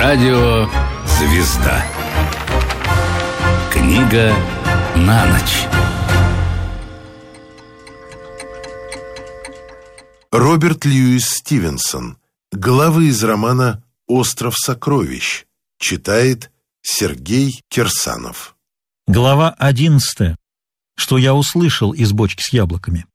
Радио «Звезда». Книга на ночь. Роберт Льюис Стивенсон. Главы из романа «Остров сокровищ». Читает Сергей Кирсанов. Глава 11. Что я услышал из бочки с яблоками.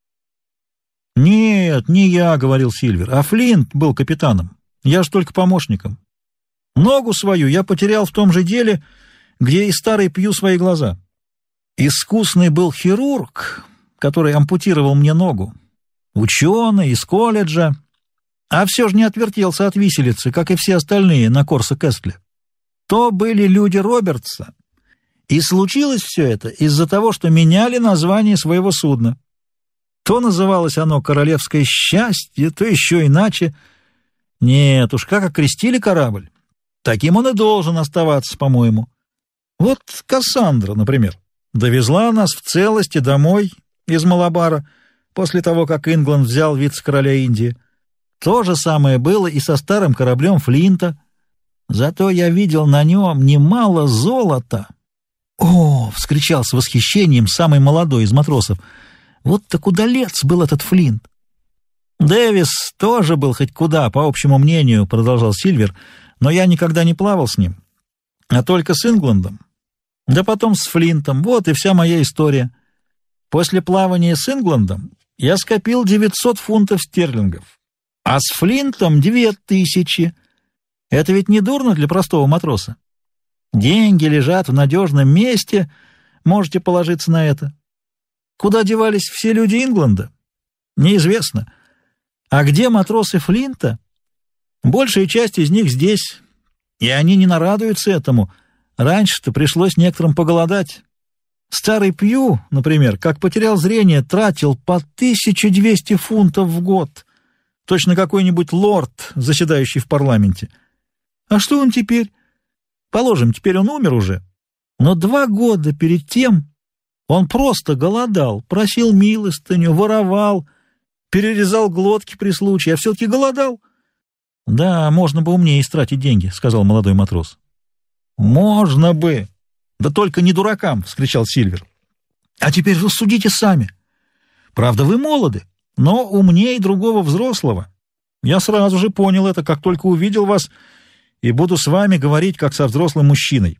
«Нет, не я», — говорил Сильвер, — «а Флинт был капитаном. Я ж только помощником. Ногу свою я потерял в том же деле, где и старый Пью свои глаза. Искусный был хирург, который ампутировал мне ногу. Ученый из колледжа, а все же не отвертелся от виселицы, как и все остальные на Корсо-Кэстле. То были люди Робертса, и случилось все это из-за того, что меняли название своего судна. То называлось оно «Королевское счастье», то еще иначе. Нет уж, как окрестили корабль, таким он и должен оставаться, по-моему. Вот Кассандра, например, довезла нас в целости домой из Малабара после того, как Ингланд взял вице-короля Индии. То же самое было и со старым кораблем Флинта. Зато я видел на нем немало золота. «О!» — вскричал с восхищением самый молодой из матросов. «Вот так удалец был этот Флинт!» «Дэвис тоже был хоть куда, по общему мнению», — продолжал Сильвер, «но я никогда не плавал с ним, а только с Ингландом. Да потом с Флинтом. Вот и вся моя история. После плавания с Ингландом я скопил 900 фунтов стерлингов, а с Флинтом 2000. Это ведь не дурно для простого матроса. Деньги лежат в надежном месте, можете положиться на это. Куда девались все люди Ингланда? Неизвестно. А где матросы Флинта? Большая часть из них здесь, и они не нарадуются этому. Раньше-то пришлось некоторым поголодать. Старый Пью, например, как потерял зрение, тратил по 1200 фунтов в год. Точно какой-нибудь лорд, заседающий в парламенте. А что он теперь? Положим, теперь он умер уже. Но 2 года перед тем он просто голодал, просил милостыню, воровал, перерезал глотки при случае, а все-таки голодал. «Да, можно бы умнее истратить деньги», — сказал молодой матрос. «Можно бы! Да только не дуракам!» — вскричал Сильвер. «А теперь рассудите сами. Правда, вы молоды, но умнее другого взрослого. Я сразу же понял это, как только увидел вас, и буду с вами говорить, как со взрослым мужчиной.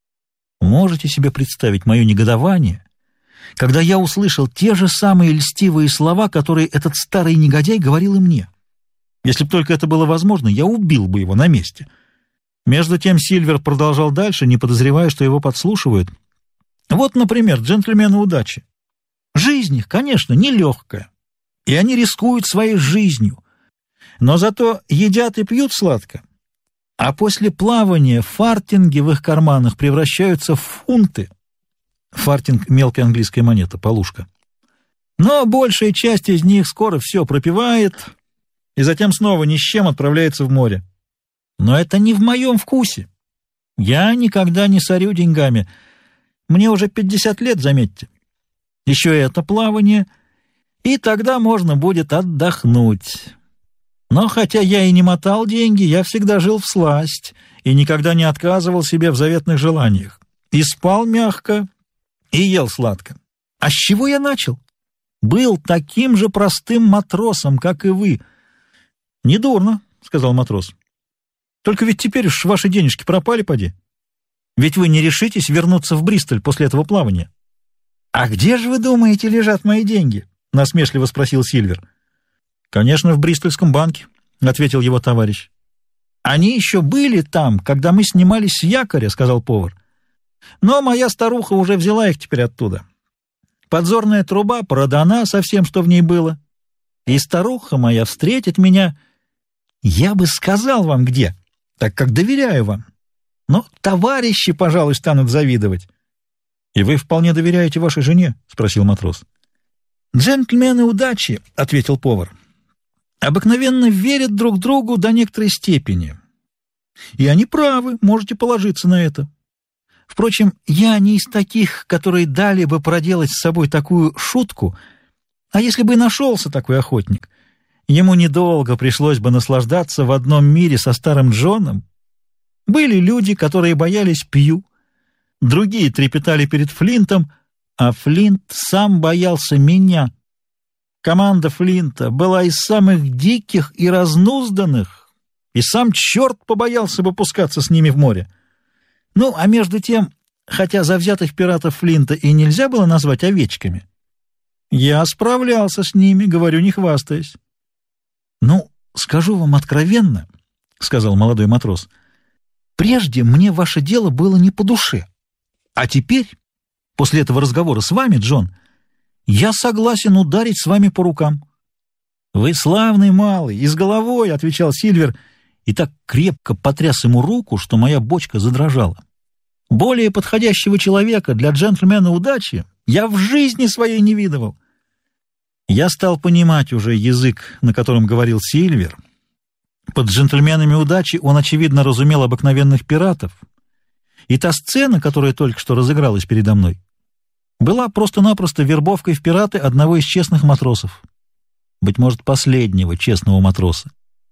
Можете себе представить мое негодование, когда я услышал те же самые льстивые слова, которые этот старый негодяй говорил и мне? Если бы только это было возможно, я убил бы его на месте». Между тем Сильвер продолжал дальше, не подозревая, что его подслушивают. Вот, например, джентльмены удачи. Жизнь их, конечно, нелегкая, и они рискуют своей жизнью, но зато едят и пьют сладко. А после плавания фартинги в их карманах превращаются в фунты. Фартинг — мелкая английская монета, полушка. Но большая часть из них скоро все пропивает и затем снова ни с чем отправляется в море. Но это не в моем вкусе. Я никогда не сорю деньгами. Мне уже 50 лет, заметьте. Еще это плавание, и тогда можно будет отдохнуть. Но хотя я и не мотал деньги, я всегда жил всласть и никогда не отказывал себе в заветных желаниях. И спал мягко, и ел сладко. А с чего я начал? Был таким же простым матросом, как и вы. «Недурно», — сказал матрос. «Только ведь теперь уж ваши денежки пропали, поди. Ведь вы не решитесь вернуться в Бристоль после этого плавания». «А где же, вы думаете, лежат мои деньги?» — насмешливо спросил Сильвер. «Конечно, в Бристольском банке», — ответил его товарищ. «Они еще были там, когда мы снимались с якоря», — сказал повар. «Но моя старуха уже взяла их теперь оттуда. Подзорная труба продана со всем, что в ней было. И старуха моя встретит меня. Я бы сказал вам где, так как доверяю вам. Но товарищи, пожалуй, станут завидовать». «И вы вполне доверяете вашей жене?» — спросил матрос. «Джентльмены удачи», — ответил повар, — «обыкновенно верят друг другу до некоторой степени. И они правы, можете положиться на это. Впрочем, я не из таких, которые дали бы проделать с собой такую шутку, а если бы и нашелся такой охотник, ему недолго пришлось бы наслаждаться в одном мире со старым Джоном. Были люди, которые боялись Пью, другие трепетали перед Флинтом, а Флинт сам боялся меня. Команда Флинта была из самых диких и разнузданных, и сам черт побоялся бы пускаться с ними в море. Ну, а между тем, хотя завзятых пиратов Флинта и нельзя было назвать овечками, я справлялся с ними, говорю, не хвастаясь. «Ну, скажу вам откровенно, — сказал молодой матрос, — прежде мне ваше дело было не по душе, а теперь, после этого разговора с вами, Джон, я согласен ударить с вами по рукам». «Вы славный малый, и с головой, — отвечал Сильвер, и так крепко потряс ему руку, что моя бочка задрожала. Более подходящего человека для джентльмена удачи я в жизни своей не видывал. Я стал понимать уже язык, на котором говорил Сильвер. Под джентльменами удачи он, очевидно, разумел обыкновенных пиратов, и та сцена, которая только что разыгралась передо мной, была просто-напросто вербовкой в пираты одного из честных матросов. Быть может, последнего честного матроса.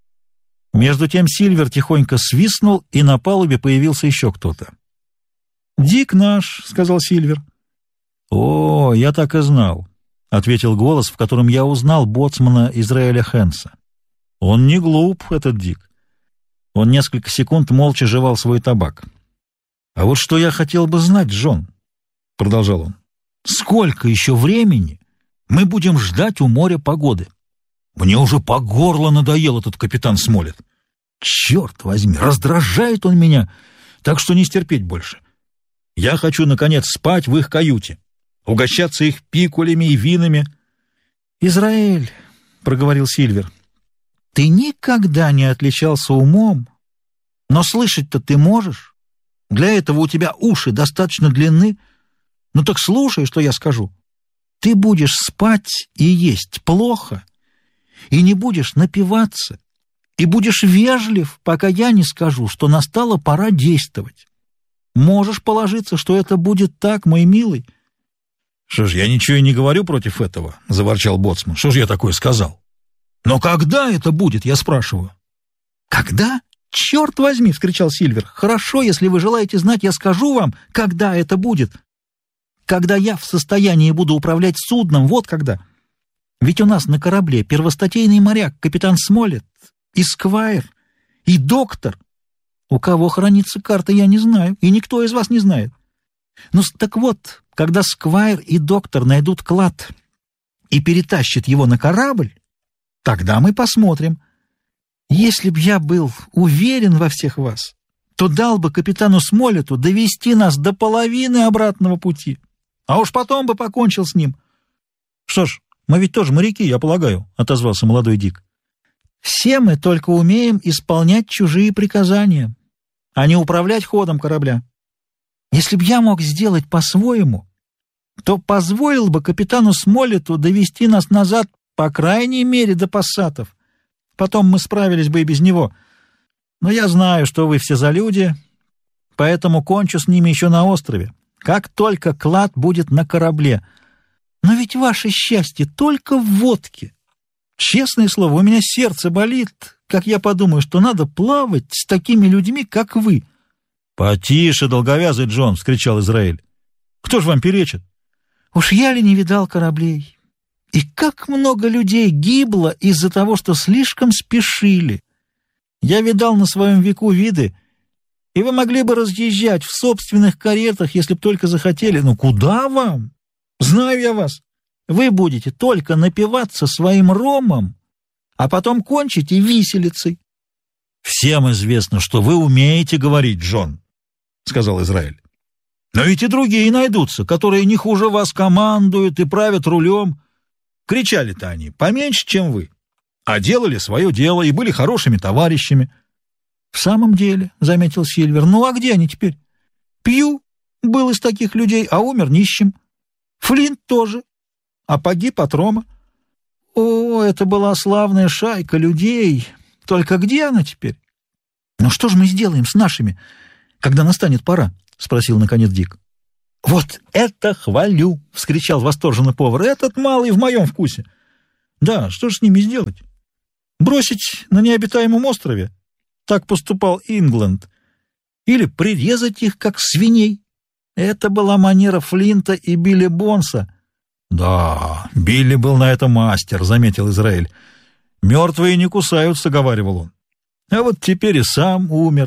Между тем Сильвер тихонько свистнул, и на палубе появился еще кто-то. «Дик наш», — сказал Сильвер. «О, я так и знал», — ответил голос, в котором я узнал боцмана Израэля Хэнса. «Он не глуп, этот Дик». Он несколько секунд молча жевал свой табак. «А вот что я хотел бы знать, Джон», — продолжал он, — «сколько еще времени мы будем ждать у моря погоды? Мне уже по горло надоел этот капитан Смолетт. Черт возьми, раздражает он меня, так что не стерпеть больше. Я хочу, наконец, спать в их каюте, угощаться их пикулями и винами». «Израэль», — проговорил Сильвер, — «ты никогда не отличался умом, но слышать-то ты можешь. Для этого у тебя уши достаточно длинны. Ну так слушай, что я скажу. Ты будешь спать и есть плохо, и не будешь напиваться, и будешь вежлив, пока я не скажу, что настала пора действовать. Можешь положиться, что это будет так, мой милый». «Что ж, я ничего и не говорю против этого», — заворчал боцман. «Что ж я такое сказал? Но когда это будет, я спрашиваю?» «Когда? Черт возьми!» — вскричал Сильвер. «Хорошо, если вы желаете знать, я скажу вам, когда это будет. Когда я в состоянии буду управлять судном, вот когда. Ведь у нас на корабле первостатейный моряк, капитан Смолетт, и сквайр, и доктор. У кого хранится карта, я не знаю, и никто из вас не знает. Ну, так вот, когда сквайр и доктор найдут клад и перетащат его на корабль, тогда мы посмотрим. Если б я был уверен во всех вас, то дал бы капитану Смолетту довести нас до половины обратного пути, а уж потом бы покончил с ним». «Что ж, мы ведь тоже моряки, я полагаю», — отозвался молодой Дик. «Все мы только умеем исполнять чужие приказания, а не управлять ходом корабля. Если б я мог сделать по-своему, то позволил бы капитану Смолетту довести нас назад, по крайней мере, до Пассатов. Потом мы справились бы и без него. Но я знаю, что вы все за люди, поэтому кончу с ними еще на острове, как только клад будет на корабле. Но ведь ваше счастье только в водке. Честное слово, у меня сердце болит, как я подумаю, что надо плавать с такими людьми, как вы». «Потише, долговязый Джон!» — вскричал Израиль. «Кто ж вам перечит?» «Уж я ли не видал кораблей? И как много людей гибло из-за того, что слишком спешили. Я видал на своем веку виды, и вы могли бы разъезжать в собственных каретах, если б только захотели. Но куда вам? Знаю я вас. Вы будете только напиваться своим ромом, а потом кончите виселицей». «Всем известно, что вы умеете говорить, Джон», — сказал Израиль. «Но ведь и другие найдутся, которые не хуже вас командуют и правят рулем. Кричали-то они поменьше, чем вы, а делали свое дело и были хорошими товарищами». «В самом деле», — заметил Сильвер, — «ну а где они теперь? Пью был из таких людей, а умер нищим. Флинт тоже, а погиб от рома. О, это была славная шайка людей. Только где она теперь?» «Ну что же мы сделаем с нашими, когда настанет пора?» — спросил наконец Дик. «Вот это хвалю!» — вскричал восторженно повар. «Этот малый в моем вкусе. Да, что же с ними сделать? Бросить на необитаемом острове? Так поступал Ингланд. или прирезать их, как свиней. Это была манера Флинта и Билли Бонса. «Да, Билли был на это мастер», — заметил Израиль. «Мертвые не кусаются», — говаривал он. «А вот теперь и сам умер.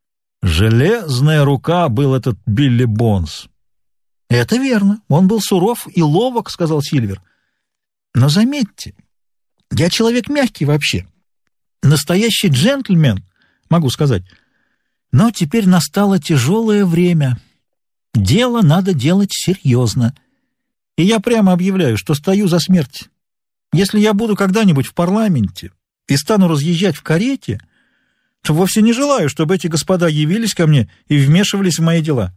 Железная рука был этот Билли Бонс». «Это верно. Он был суров и ловок», — сказал Сильвер. «Но заметьте, я человек мягкий вообще. Настоящий джентльмен, могу сказать. Но теперь настало тяжелое время. Дело надо делать серьезно. И я прямо объявляю, что стою за смерть. Если я буду когда-нибудь в парламенте и стану разъезжать в карете, то вовсе не желаю, чтобы эти господа явились ко мне и вмешивались в мои дела.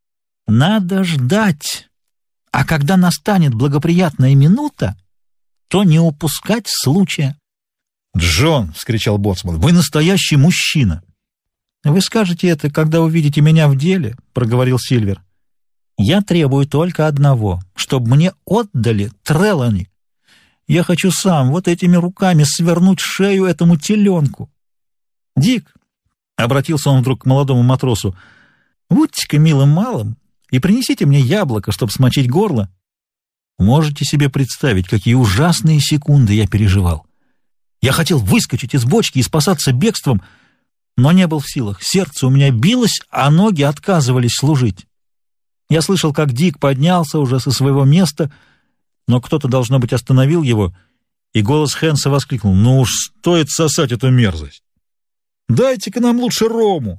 Надо ждать. А когда настанет благоприятная минута, то не упускать случая». «Джон!» — вскричал боцман. «Вы настоящий мужчина!» «Вы скажете это, когда увидите меня в деле», — проговорил Сильвер. «Я требую только одного, чтобы мне отдали Трелани. Я хочу сам вот этими руками свернуть шею этому теленку». «Дик», — обратился он вдруг к молодому матросу, — «будьте-ка милым малым и принесите мне яблоко, чтобы смочить горло». Можете себе представить, какие ужасные секунды я переживал. Я хотел выскочить из бочки и спасаться бегством, но не был в силах. Сердце у меня билось, а ноги отказывались служить. Я слышал, как Дик поднялся уже со своего места, но кто-то, должно быть, остановил его, и голос Хэнса воскликнул: «Ну уж стоит сосать эту мерзость! Дайте-ка нам лучше рому!»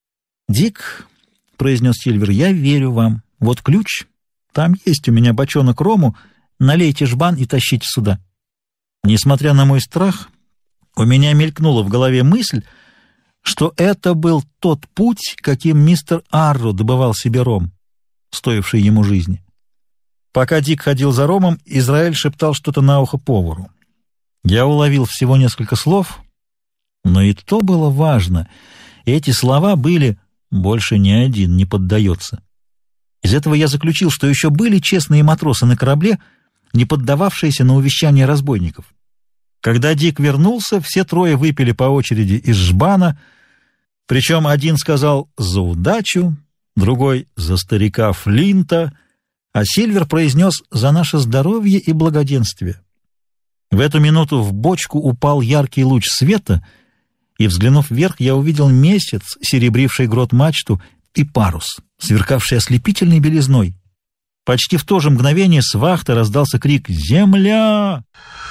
«Дик», — произнес Сильвер, — «я верю вам. Вот ключ. Там есть у меня бочонок рому. Налейте жбан и тащите сюда». Несмотря на мой страх, у меня мелькнула в голове мысль, что это был тот путь, каким мистер Арро добывал себе ром, стоивший ему жизни. Пока Дик ходил за ромом, Израиль шептал что-то на ухо повару. Я уловил всего несколько слов, но и то было важно. Эти слова были «больше ни один не поддается». Из этого я заключил, что еще были честные матросы на корабле, не поддававшиеся на увещания разбойников. Когда Дик вернулся, все трое выпили по очереди из жбана, причем один сказал «за удачу», другой «за старика Флинта», а Сильвер произнес «за наше здоровье и благоденствие». В эту минуту в бочку упал яркий луч света, и, взглянув вверх, я увидел месяц, серебривший грот-мачту, и парус, сверкавший ослепительной белизной. Почти в то же мгновение с вахты раздался крик «Земля!».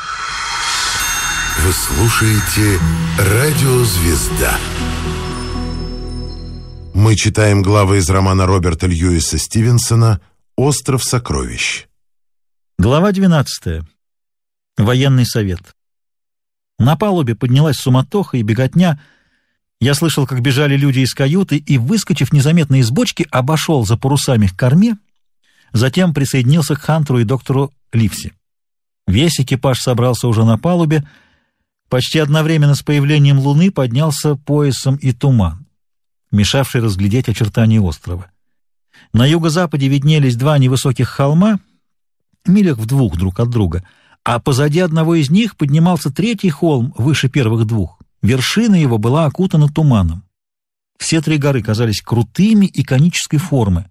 Вы слушаете «Радио Звезда». Мы читаем главы из романа Роберта Льюиса Стивенсона «Остров сокровищ». Глава 12. Военный совет. На палубе поднялась суматоха и беготня. Я слышал, как бежали люди из каюты, и, выскочив незаметно из бочки, обошел за парусами к корме, затем присоединился к Хантеру и доктору Ливси. Весь экипаж собрался уже на палубе. Почти одновременно с появлением луны поднялся поясом и туман, мешавший разглядеть очертания острова. На юго-западе виднелись два невысоких холма, милях в 2 друг от друга, а позади одного из них поднимался третий холм выше первых 2. Вершина его была окутана туманом. Все 3 горы казались крутыми и конической формы.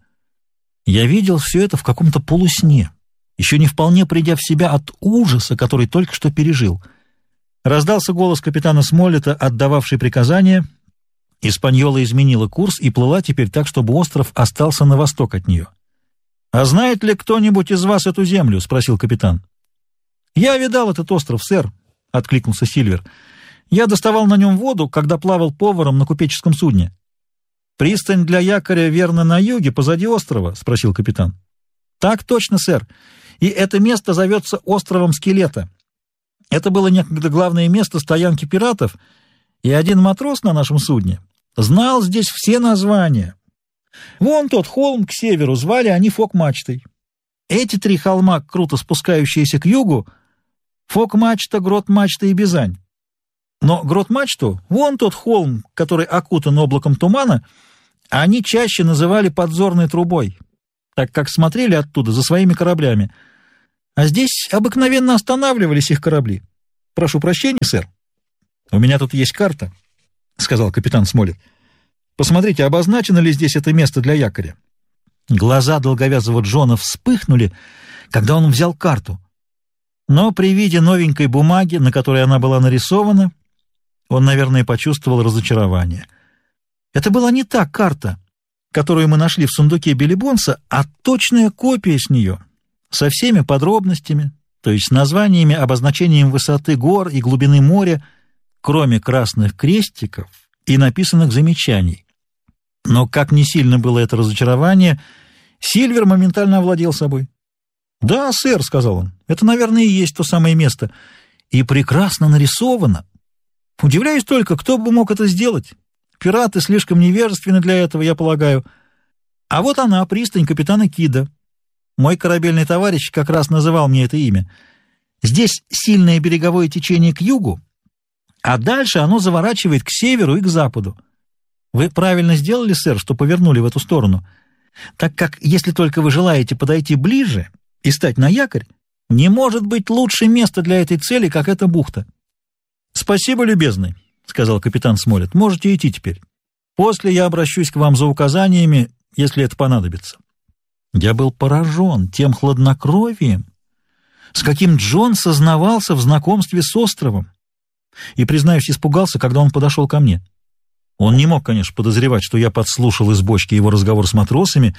Я видел все это в каком-то полусне, еще не вполне придя в себя от ужаса, который только что пережил. Раздался голос капитана Смоллета, отдававший приказания. Испаньола изменила курс и плыла теперь так, чтобы остров остался на восток от нее. «А знает ли кто-нибудь из вас эту землю?» — спросил капитан. «Я видал этот остров, сэр», — откликнулся Сильвер. «Я доставал на нем воду, когда плавал поваром на купеческом судне». «Пристань для якоря верно на юге, позади острова?» — спросил капитан. «Так точно, сэр. И это место зовется островом Скелета. Это было некогда главное место стоянки пиратов, и один матрос на нашем судне знал здесь все названия. Вон тот холм к северу звали они Фок-мачтой. Эти 3 холма, круто спускающиеся к югу, Фок-мачта, Грот-мачта и Бизань. Но Грот-мачту, вон тот холм, который окутан облаком тумана, они чаще называли подзорной трубой, так как смотрели оттуда за своими кораблями. А здесь обыкновенно останавливались их корабли. Прошу прощения, сэр. — У меня тут есть карта, — сказал капитан Смоллет. — Посмотрите, обозначено ли здесь это место для якоря?» Глаза долговязого Джона вспыхнули, когда он взял карту. Но при виде новенькой бумаги, на которой она была нарисована, он, наверное, почувствовал разочарование. Это была не та карта, которую мы нашли в сундуке Билли Бонса, а точная копия с нее, со всеми подробностями, то есть с названиями, обозначением высоты гор и глубины моря, кроме красных крестиков и написанных замечаний. Но как не сильно было это разочарование, Сильвер моментально овладел собой. «Да, сэр», — сказал он, — «это, наверное, и есть то самое место. И прекрасно нарисовано. Удивляюсь только, кто бы мог это сделать. Пираты слишком невежественны для этого, я полагаю. А вот она, пристань капитана Кида. Мой корабельный товарищ как раз называл мне это имя. Здесь сильное береговое течение к югу, а дальше оно заворачивает к северу и к западу. Вы правильно сделали, сэр, что повернули в эту сторону, так как, если только вы желаете подойти ближе и стать на якорь, не может быть лучше места для этой цели, как эта бухта». «Спасибо, любезный», — сказал капитан Смоллет. «Можете идти теперь. После я обращусь к вам за указаниями, если это понадобится». Я был поражен тем хладнокровием, с каким Джон сознавался в знакомстве с островом, и, признаюсь, испугался, когда он подошел ко мне. Он не мог, конечно, подозревать, что я подслушал из бочки его разговор с матросами,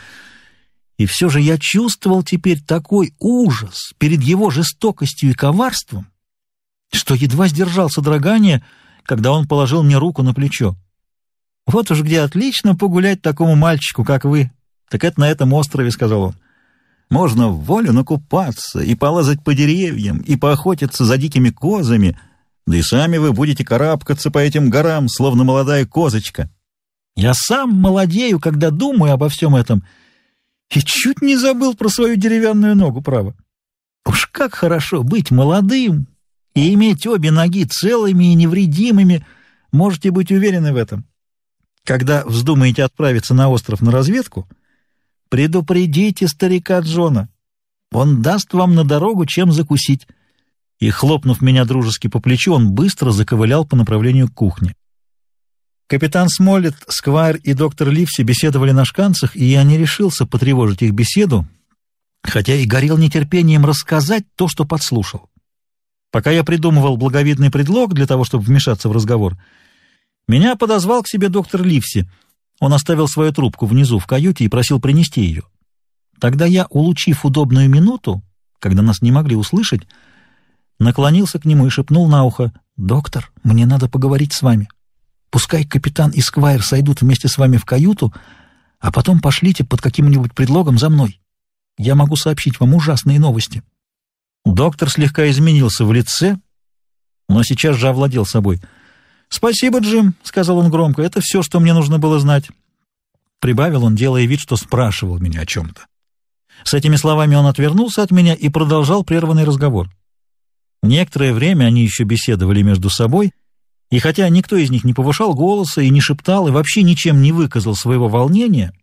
и все же я чувствовал теперь такой ужас перед его жестокостью и коварством, что едва сдержал содрогание, когда он положил мне руку на плечо. «Вот уж где отлично погулять такому мальчику, как вы, так это на этом острове», — сказал он. «Можно в волю накупаться и полазать по деревьям, и поохотиться за дикими козами, да и сами вы будете карабкаться по этим горам, словно молодая козочка. Я сам молодею, когда думаю обо всем этом, и чуть не забыл про свою деревянную ногу, право. Уж как хорошо быть молодым и иметь обе ноги целыми и невредимыми, можете быть уверены в этом. Когда вздумаете отправиться на остров на разведку, предупредите старика Джона. Он даст вам на дорогу чем закусить». И, хлопнув меня дружески по плечу, он быстро заковылял по направлению к кухне. Капитан Смоллет, Сквайр и доктор Ливси беседовали на шканцах, и я не решился потревожить их беседу, хотя и горел нетерпением рассказать то, что подслушал. Пока я придумывал благовидный предлог для того, чтобы вмешаться в разговор, меня подозвал к себе доктор Ливси. Он оставил свою трубку внизу в каюте и просил принести ее. Тогда я, улучив удобную минуту, когда нас не могли услышать, наклонился к нему и шепнул на ухо: «Доктор, мне надо поговорить с вами. Пускай капитан и Сквайр сойдут вместе с вами в каюту, а потом пошлите под каким-нибудь предлогом за мной. Я могу сообщить вам ужасные новости». Доктор слегка изменился в лице, но сейчас же овладел собой. «Спасибо, Джим», — сказал он громко, — «это все, что мне нужно было знать». Прибавил он, делая вид, что спрашивал меня о чем-то. С этими словами он отвернулся от меня и продолжал прерванный разговор. Некоторое время они еще беседовали между собой, и хотя никто из них не повышал голоса и не шептал, и вообще ничем не выказал своего волнения,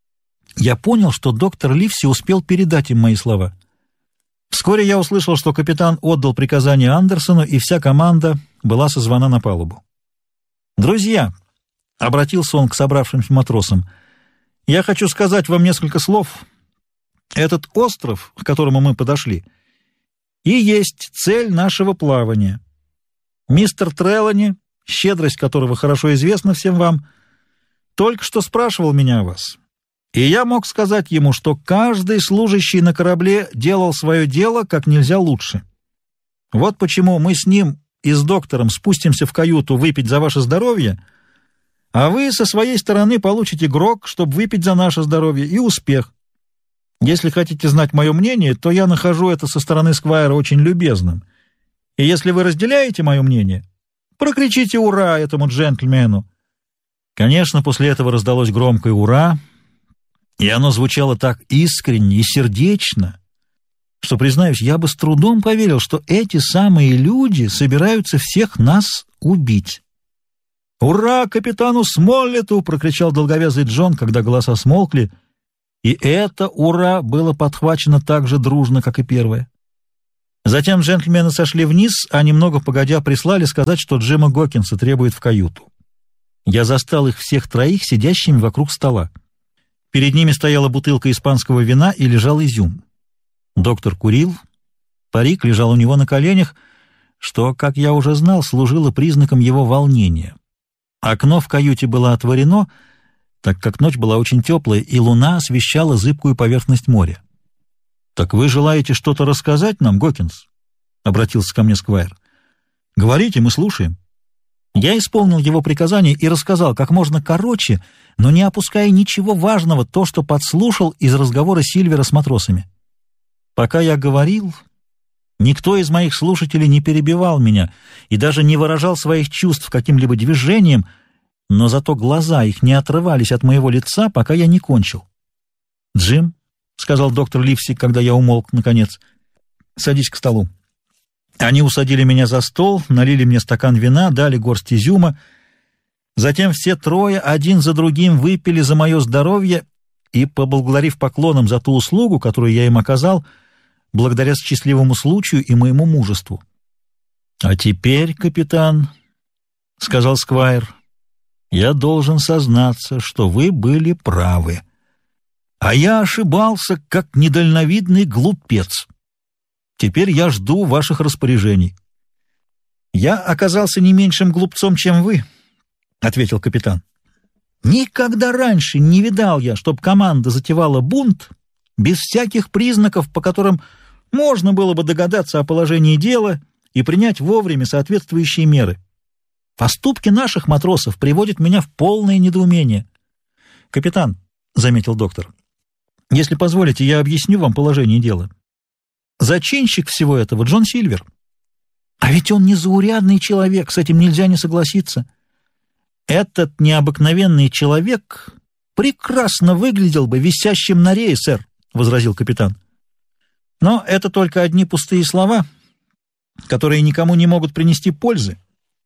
я понял, что доктор Ливси успел передать им мои слова. Вскоре я услышал, что капитан отдал приказание Андерсону, и вся команда была созвана на палубу. «Друзья», — обратился он к собравшимся матросам, — «я хочу сказать вам несколько слов. Этот остров, к которому мы подошли, и есть цель нашего плавания. Мистер Трелани, щедрость которого хорошо известна всем вам, только что спрашивал меня о вас. И я мог сказать ему, что каждый служащий на корабле делал свое дело как нельзя лучше. Вот почему мы с ним и с доктором спустимся в каюту выпить за ваше здоровье, а вы со своей стороны получите грог, чтобы выпить за наше здоровье, и успех. Если хотите знать мое мнение, то я нахожу это со стороны Сквайра очень любезным. И если вы разделяете мое мнение, прокричите «Ура!» этому джентльмену». Конечно, после этого раздалось громкое «Ура!», и оно звучало так искренне и сердечно, что, признаюсь, я бы с трудом поверил, что эти самые люди собираются всех нас убить. «Ура капитану Смоллету!» — прокричал долговязый Джон, когда голоса смолкли, и это «Ура!» было подхвачено так же дружно, как и первое. Затем джентльмены сошли вниз, а немного погодя прислали сказать, что Джима Гокинса требует в каюту. Я застал их всех троих сидящими вокруг стола. Перед ними стояла бутылка испанского вина и лежал изюм. Доктор курил, парик лежал у него на коленях, что, как я уже знал, служило признаком его волнения. Окно в каюте было отворено, так как ночь была очень теплая, и луна освещала зыбкую поверхность моря. «Так вы желаете что-то рассказать нам, Гокинс?» — обратился ко мне Сквайр. «Говорите, мы слушаем». Я исполнил его приказание и рассказал как можно короче, но не опуская ничего важного, то, что подслушал из разговора Сильвера с матросами. Пока я говорил, никто из моих слушателей не перебивал меня и даже не выражал своих чувств каким-либо движением, но зато глаза их не отрывались от моего лица, пока я не кончил. «Джим», — сказал доктор Ливси, когда я умолк наконец, — «садись к столу». Они усадили меня за стол, налили мне стакан вина, дали горсть изюма. Затем все трое один за другим выпили за мое здоровье и, поблагодарив поклоном за ту услугу, которую я им оказал, благодаря счастливому случаю и моему мужеству. «А теперь, капитан, — сказал Сквайр, — я должен сознаться, что вы были правы. А я ошибался, как недальновидный глупец. Теперь я жду ваших распоряжений». «Я оказался не меньшим глупцом, чем вы», — ответил капитан. «Никогда раньше не видал я, чтоб команда затевала бунт без всяких признаков, по которым можно было бы догадаться о положении дела и принять вовремя соответствующие меры. Поступки наших матросов приводят меня в полное недоумение». «Капитан», — заметил доктор, — «если позволите, я объясню вам положение дела. Зачинщик всего этого — Джон Сильвер. А ведь он незаурядный человек, с этим нельзя не согласиться. Этот необыкновенный человек прекрасно выглядел бы висящим на рее, сэр», — возразил капитан. «Но это только одни пустые слова, которые никому не могут принести пользы.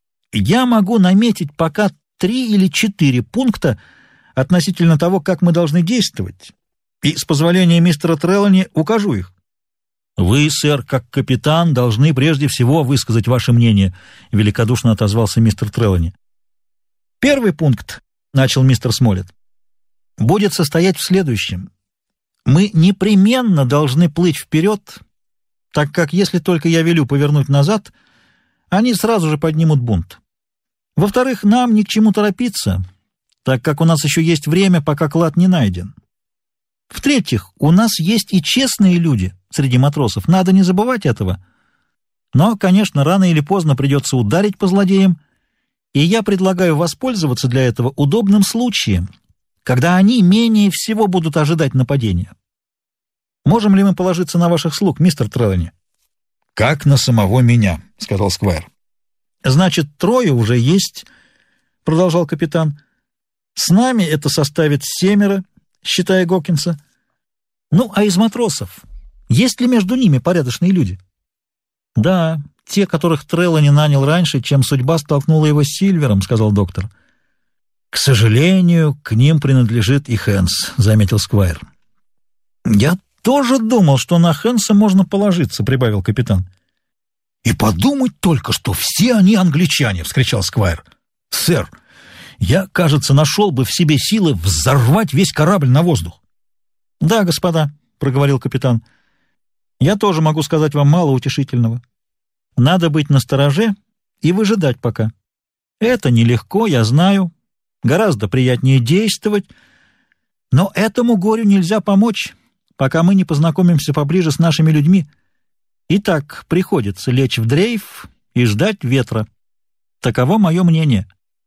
Я могу наметить пока 3 или 4 пункта относительно того, как мы должны действовать, и, с позволения мистера Трелани, укажу их». «Вы, сэр, как капитан, должны прежде всего высказать ваше мнение», — великодушно отозвался мистер Трелани. «Первый пункт, — начал мистер Смоллет, — будет состоять в следующем. Мы непременно должны плыть вперед, так как если только я велю повернуть назад, они сразу же поднимут бунт. Во-вторых, нам ни к чему торопиться, так как у нас еще есть время, пока клад не найден. В-третьих, у нас есть и честные люди среди матросов, надо не забывать этого. Но, конечно, рано или поздно придется ударить по злодеям, и я предлагаю воспользоваться для этого удобным случаем, когда они менее всего будут ожидать нападения. Можем ли мы положиться на ваших слуг, мистер Трелани?» «Как на самого меня», — сказал Сквайр. «Значит, 3 уже есть», — продолжал капитан. «С нами это составит 7, считая Гокинса. Ну, а из матросов, есть ли между ними порядочные люди?» «Да, те, которых Трелани нанял раньше, чем судьба столкнула его с Сильвером», — сказал доктор. «К сожалению, к ним принадлежит и Хэнс», — заметил Сквайр. «Я тоже думал, что на Хэнса можно положиться», — прибавил капитан. «И подумать только, что все они англичане!» — вскричал Сквайр. «Сэр, я, кажется, нашел бы в себе силы взорвать весь корабль на воздух». «Да, господа», — проговорил капитан, — «я тоже могу сказать вам мало утешительного. Надо быть настороже и выжидать пока. Это нелегко, я знаю, гораздо приятнее действовать, но этому горю нельзя помочь, пока мы не познакомимся поближе с нашими людьми. Итак, приходится лечь в дрейф и ждать ветра. Таково мое мнение.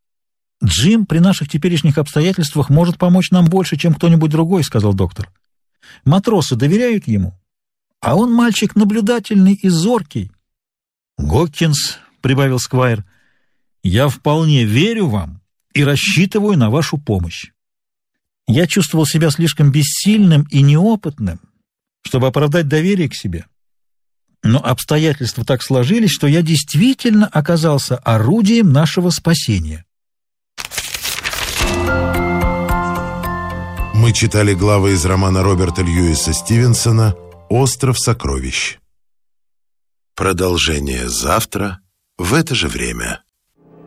Джим при наших теперешних обстоятельствах может помочь нам больше, чем кто-нибудь другой», — сказал доктор. «Матросы доверяют ему, а он мальчик наблюдательный и зоркий». «Гокинс», — прибавил Сквайр, — «я вполне верю вам и рассчитываю на вашу помощь. Я чувствовал себя слишком бессильным и неопытным, чтобы оправдать доверие к себе. Но обстоятельства так сложились, что я действительно оказался орудием нашего спасения». Мы читали главы из романа Роберта Льюиса Стивенсона «Остров сокровищ». Продолжение завтра в это же время.